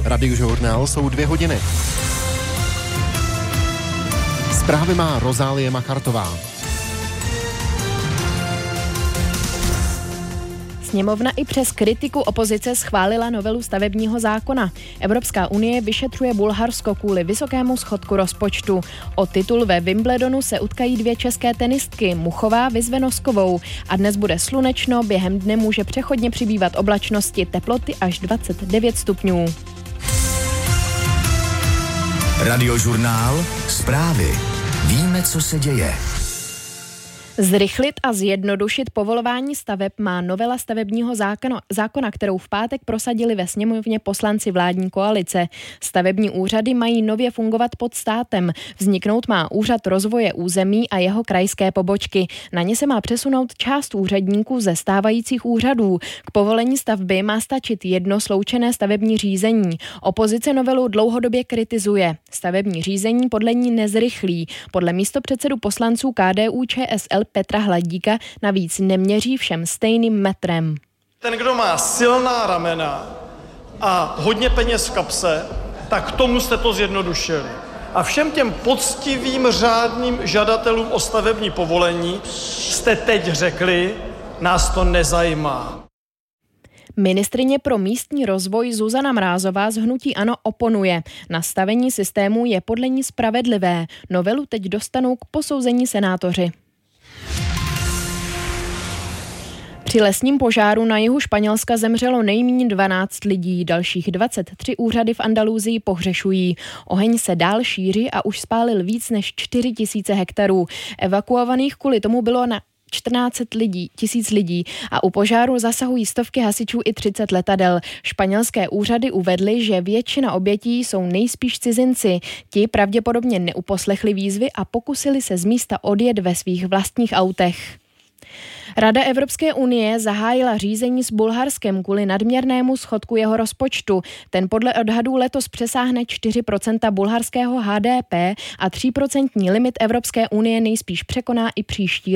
Radiožurnál jsou 2 hodiny. Zprávy má Rozálie Machartová. Sněmovna i přes kritiku opozice schválila novelu stavebního zákona. Evropská unie vyšetřuje Bulharsko kvůli vysokému schodku rozpočtu. O titul ve Wimbledonu se utkají 2 české tenistky, Muchová vyzve Noskovou. A dnes bude slunečno, během dne může přechodně přibývat oblačnosti, teploty až 29 stupňů. Radiožurnál, zprávy. Víme, co se děje. Zrychlit a zjednodušit povolování staveb má novela stavebního zákona, kterou v pátek prosadili ve sněmovně poslanci vládní koalice. Stavební úřady mají nově fungovat pod státem. Vzniknout má úřad rozvoje území a jeho krajské pobočky. Na ně se má přesunout část úředníků ze stávajících úřadů. K povolení stavby má stačit jedno sloučené stavební řízení. Opozice novelu dlouhodobě kritizuje. Stavební řízení podle ní nezrychlí. Podle místopředsedu poslanců KDU-ČSL Petra Hladíka navíc neměří všem stejným metrem. Ten, kdo má silná ramena a hodně peněz v kapse, tak tomu jste to zjednodušili. A všem těm poctivým řádným žadatelům o stavební povolení jste teď řekli, nás to nezajímá. Ministryně pro místní rozvoj Zuzana Mrázová z hnutí ANO oponuje. Nastavení systému je podle ní spravedlivé. Novelu teď dostanou k posouzení senátoři. Při lesním požáru na jihu Španělska zemřelo nejméně 12 lidí, dalších 23 úřady v Andaluzii pohřešují. Oheň se dál šíří a už spálil víc než 4 000 hektarů. Evakuovaných kvůli tomu bylo na 14 tisíc lidí a u požáru zasahují stovky hasičů i 30 letadel. Španělské úřady uvedly, že většina obětí jsou nejspíš cizinci. Ti pravděpodobně neuposlechli výzvy a pokusili se z místa odjet ve svých vlastních autech. Rada Evropské unie zahájila řízení s Bulharskem kvůli nadměrnému schodku jeho rozpočtu. Ten podle odhadů letos přesáhne 4% bulharského HDP a 3% limit Evropské unie nejspíš překoná i příští